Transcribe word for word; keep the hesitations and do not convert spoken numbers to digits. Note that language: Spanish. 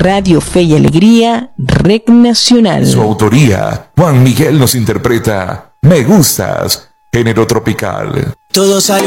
Radio Fe y Alegría, R E C Nacional. Su autoría, Juan Miguel nos interpreta Me Gustas, género tropical. Todo salió